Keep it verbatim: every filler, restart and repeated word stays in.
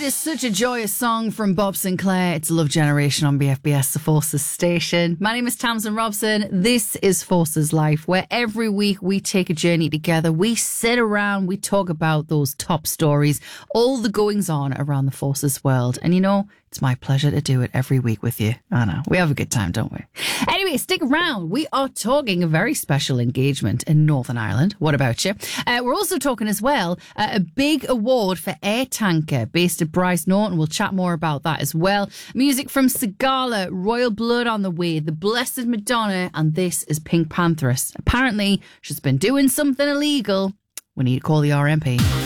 is such a joyous song from Bob Sinclair. It's Love Generation on B F B S, the Forces station. My name is Tamsin Robson. This is Forces Life, where every week we take a journey together. We sit around, we talk about those top stories, all the goings on around the Forces world. And you know, it's my pleasure to do it every week with you. I know. We have a good time, don't we? Anyway, stick around. We are talking a very special engagement in Northern Ireland. What about you? Uh, we're also talking as well uh, a big award for Air Tanker based at Bryce Norton. We'll chat more about that as well. Music from Sigala, Royal Blood on the way, The Blessed Madonna, and this is Pink Pantheress. Apparently, she's been doing something illegal. We need to call the R M P.